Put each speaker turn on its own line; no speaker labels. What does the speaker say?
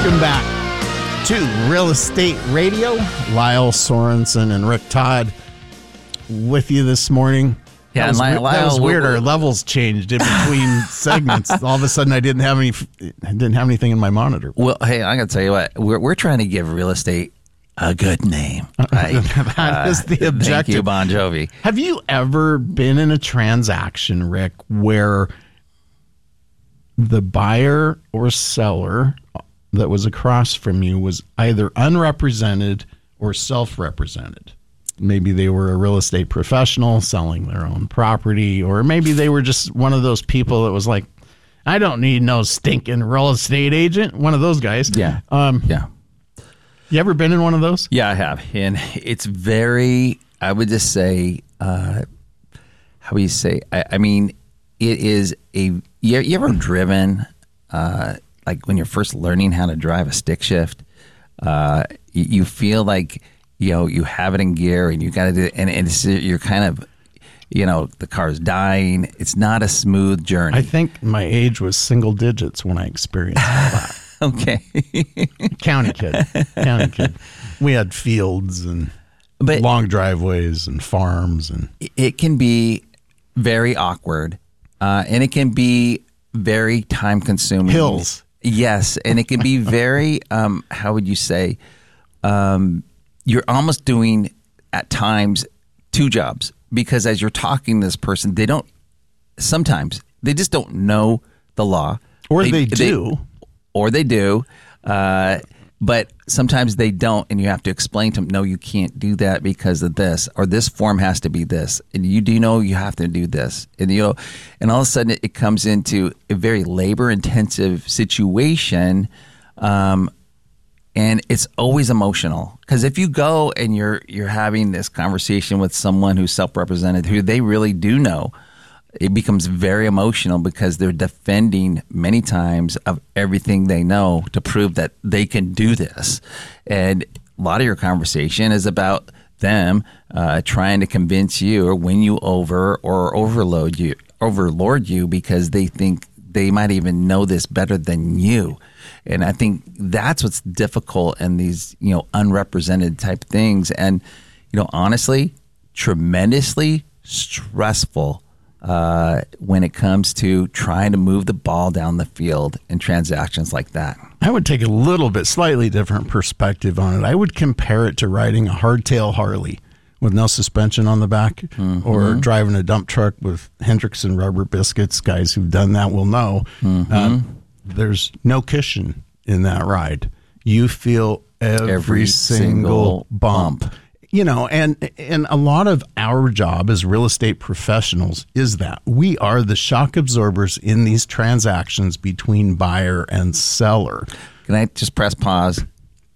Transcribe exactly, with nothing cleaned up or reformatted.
Welcome back to Real Estate Radio. Lyle Sorensen and Rick Todd with you this morning.
Yeah,
that was,
Lyle,
that was weird.
Lyle,
Our levels changed in between segments. All of a sudden, I didn't have any. I didn't have anything in my monitor.
Well, hey, I got to tell you what. We're we're trying to give real estate a good name. Right?
that
uh,
is the objective.
Thank you, Bon Jovi.
Have you ever been in a transaction, Rick, where the buyer or seller that was across from you was either unrepresented or self-represented? Maybe they were a real estate professional selling their own property, or maybe they were just one of those people that was like, I don't need no stinking real estate agent. One of those guys.
Yeah.
Um,
yeah.
You ever been in one of those?
Yeah, I have. And it's very, I would just say, uh, how do you say? I, I mean, it is a, you, you ever driven, uh, like when you're first learning how to drive a stick shift, uh, you, you feel like, you know, you have it in gear and you got to do it, and, and it's, you're kind of, you know, the car's dying. It's not a smooth journey.
I think my age was single digits when I experienced all that.
Okay.
County kid. County kid. We had fields and
but
long driveways and farms. And
it can be very awkward, uh, and it can be very time consuming.
Hills.
Yes. And it can be very, um, how would you say, um, you're almost doing at times two jobs, because as you're talking to this person, they don't, sometimes they just don't know the law.
Or they, they do.
They, or they do. Uh, but sometimes they don't, and you have to explain to them, no, you can't do that because of this, or this form has to be this. And you do know you have to do this. And, you know, and all of a sudden it, it comes into a very labor intensive situation. Um, And it's always emotional, because if you go and you're you're having this conversation with someone who's self-represented, who they really do know, it becomes very emotional, because they're defending many times of everything they know to prove that they can do this. And a lot of your conversation is about them uh, trying to convince you or win you over or overload you, overlord you, because they think they might even know this better than you. And I think that's what's difficult in these, you know, unrepresented type things. And, you know, honestly, tremendously stressful uh, when it comes to trying to move the ball down the field in transactions like that.
I would take a little bit slightly different perspective on it. I would compare it to riding a hardtail Harley with no suspension on the back, mm-hmm. or driving a dump truck with Hendrickson rubber biscuits. Guys who've done that will know. Mm-hmm. Um, there's no cushion in that ride. You feel every,
every
single,
single
bump.
bump.
You know, and and a lot of our job as real estate professionals is that we are the shock absorbers in these transactions between buyer and seller.
Can I just press pause?